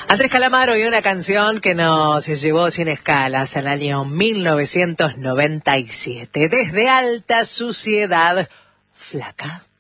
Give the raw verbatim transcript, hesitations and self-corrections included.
Andrés Calamaro y una canción que nos llevó sin escalas al año mil novecientos noventa y siete. Desde Alta Suciedad, Flaca.